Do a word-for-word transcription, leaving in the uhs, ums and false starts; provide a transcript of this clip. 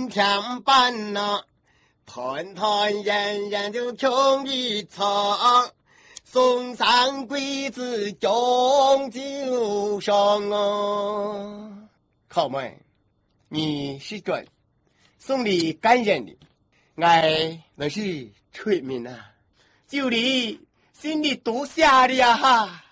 今天办呐，团团圆圆就穷一场，送上桂子终究上啊！靠门，你是准，送礼感人的，爱那是催命啊，就你心里多下的呀哈。